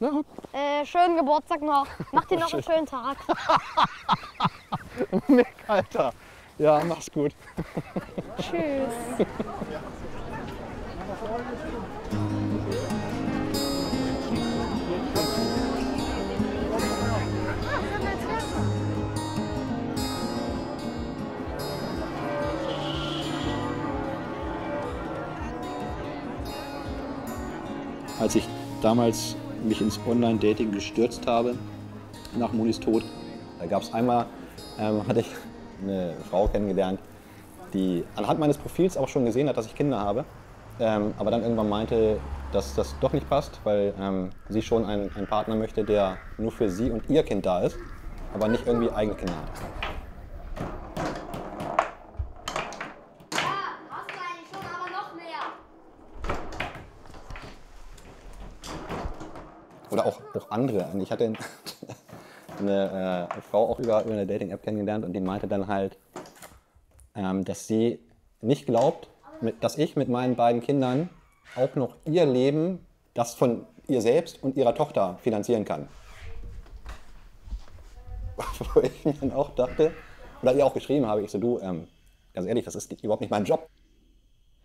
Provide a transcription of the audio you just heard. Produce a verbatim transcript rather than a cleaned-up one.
Ja. Äh, schönen Geburtstag noch. Mach dir noch einen schönen Tag. Mick, Alter. Ja, mach's gut. Tschüss. Als ich damals mich ins Online-Dating gestürzt habe, nach Monis Tod, da gab es einmal, ähm, hatte ich eine Frau kennengelernt, die anhand meines Profils auch schon gesehen hat, dass ich Kinder habe, ähm, aber dann irgendwann meinte, dass das doch nicht passt, weil ähm, sie schon einen, einen Partner möchte, der nur für sie und ihr Kind da ist, aber nicht irgendwie eigene Kinder hat. Ja, hast du eigentlich schon, aber noch mehr. Oder auch, auch andere. Und ich hatte eine äh, Frau auch über, über eine Dating-App kennengelernt und die meinte dann halt, ähm, dass sie nicht glaubt, mit, dass ich mit meinen beiden Kindern auch noch ihr Leben, das von ihr selbst und ihrer Tochter finanzieren kann. Wo ich mir dann auch dachte, oder ihr auch geschrieben habe, ich so, du, ähm, ganz ehrlich, das ist überhaupt nicht mein Job.